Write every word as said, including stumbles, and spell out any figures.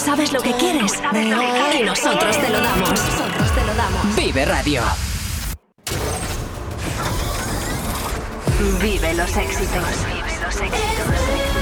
sabes lo que quieres y nosotros te lo damos. Nosotros te lo damos. Vive Radio. Vive los éxitos. Vive los éxitos.